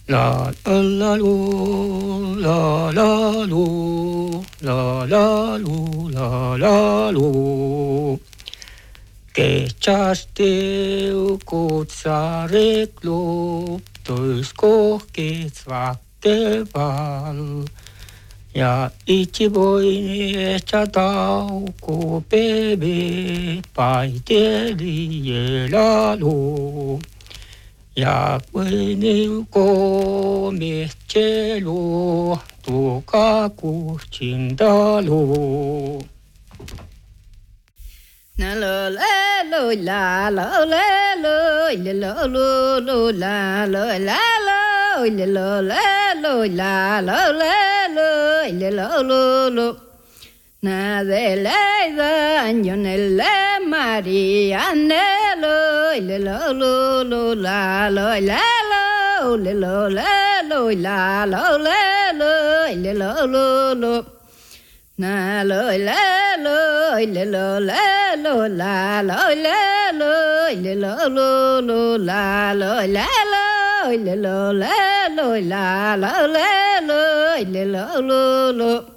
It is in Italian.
La la la lu, la la lu, la la lu, la la lu. Che c'asteu cozzareclo, toiskohki zwakkeval. Ja itse voin ehkä tauko bebe, paiteli jelalu. Ja voinilko mehtelu, tuka kuhtsindalu. Na lo la lo la lo la lo lo lo lo la lo la lo lo la lo la lo la lo lo na de la daño nella Maria nello lo lo la lo la lo la lo la lo na lo la lo la lo la lo la lo la lo la lo la lo la lo la lo